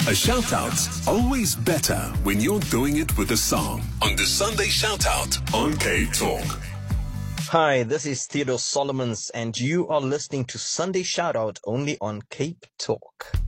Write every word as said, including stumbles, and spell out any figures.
A shout-out's always better when you're doing it with a song. On the Sunday Shout-Out on Cape Talk. Hi, this is Theodore Solomons, and you are listening to Sunday Shoutout only on Cape Talk.